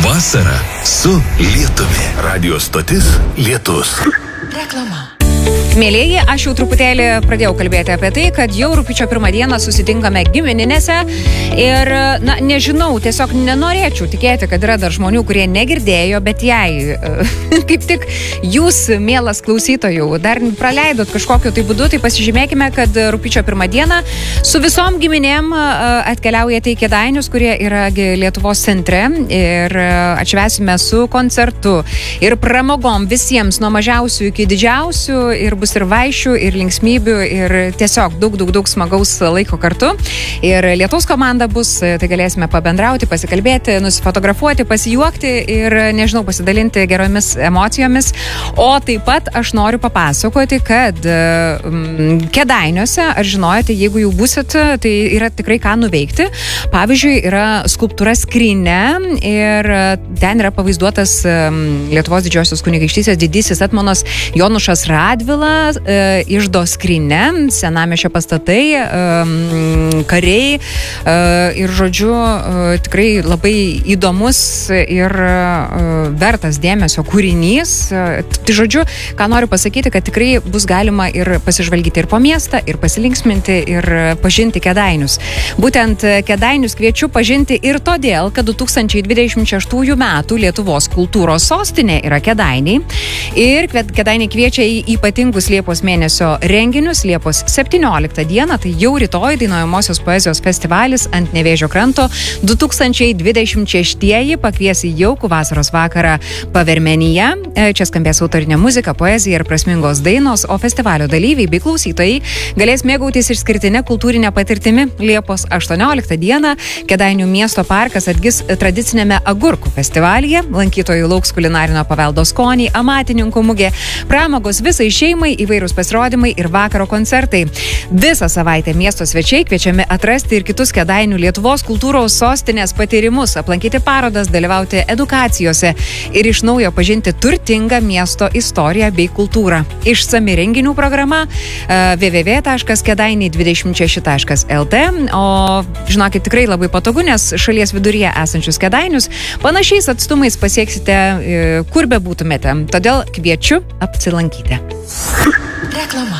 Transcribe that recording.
Vasara su lietumi. Radio stotis Lietus. Reklama. Mėlėjai, aš jau truputėlį pradėjau kalbėti apie tai, kad jau rugpjūčio 1 dieną susitinkame gimininėse ir, nežinau, tiesiog nenorėčiau tikėti, kad yra dar žmonių, kurie negirdėjo, bet jei, kaip tik jūs, mielas klausytojų, dar praleidot kažkokiu tai būdu, tai pasižymėkime, kad rugpjūčio 1 dieną su visom giminėm atkeliaujate į Kėdainius, kurie yra Lietuvos centre ir atšvęsime su koncertu ir pramogom visiems nuo mažiausių iki didžiausių ir bus ir vaišių, ir linksmybių, ir tiesiog daug smagaus laiko kartu. Ir Lietuvos komanda bus, tai galėsime pabendrauti, pasikalbėti, nusifotografuoti, pasijuokti ir, nežinau, pasidalinti geromis emocijomis. O taip pat aš noriu papasakoti, kad Kėdainiuose, ar žinojote, jeigu jau busit, tai yra tikrai ką nuveikti. Pavyzdžiui, yra skulptūra Skrynia ir ten yra pavaizduotas Lietuvos didžiosios kunigaikštystės didysis etmonas Jonušas Radvila, Iždo Skrynia, senamiesčio pastatai, kariai ir, žodžiu, tikrai labai įdomus ir vertas dėmesio kūrinys. Tai, žodžiu, ką noriu pasakyti, kad tikrai bus galima ir pasižvalgyti ir po miestą, ir pasilinksminti, ir pažinti Kėdainius. Būtent Kėdainius kviečiu pažinti ir todėl, kad 2026 metų Lietuvos kultūros sostinė yra Kėdainiai ir Kėdainiai kviečia į ypatingus Liepos mėnesio renginius. Liepos 17 dieną, tai jau rytoj, dainuojamosios poezijos festivalis ant Nevėžio kranto 2026 pakvies į jaukų vasaros vakarą Pavermenyje. Čia skambės autorinė muzika, poezija ir prasmingos dainos, o festivalio dalyviai bei klausytojai galės mėgautis išskirtinę kultūrinę patirtimi. Liepos 18 dieną Kėdainių miesto parkas atgis tradicinėme agurkų festivalyje. Lankytojų lauks kulinarinio paveldo skoniai, amatininkų mugė, pramogos visai šeimai, įvairūs pasirodymai ir vakaro koncertai. Visą savaitę miesto svečiai kviečiami atrasti ir kitus Kėdainių Lietuvos kultūros sostinės patyrimus, aplankyti parodas, dalyvauti edukacijose ir iš naujo pažinti turtingą miesto istoriją bei kultūrą. Išsami renginių programa www.kedainiai26.lt, o žinokit, tikrai labai patogu, nes šalies viduryje esančius Kėdainius panašiais atstumais pasieksite, kur bebūtumėte. Todėl kviečiu apsilankyti. Reklama.